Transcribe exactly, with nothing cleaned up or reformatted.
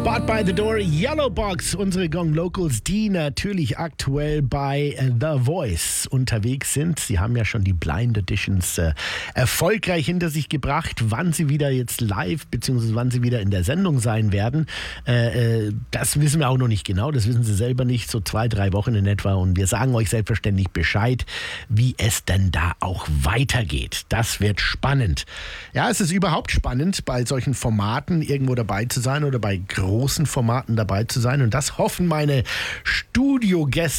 Spot by the Door, Yellowbox, unsere Gong Locals, die natürlich aktuell bei The Voice unterwegs sind. Sie haben ja schon die Blind Editions äh, erfolgreich hinter sich gebracht. Wann sie wieder jetzt live, beziehungsweise wann sie wieder in der Sendung sein werden, äh, äh, das wissen wir auch noch nicht genau. Das wissen sie selber nicht, so zwei, drei Wochen in etwa. Und wir sagen euch selbstverständlich Bescheid, wie es denn da auch weitergeht. Das wird spannend. Ja, es ist überhaupt spannend, bei solchen Formaten irgendwo dabei zu sein oder bei großen Formaten dabei zu sein. Und das hoffen meine Studiogäste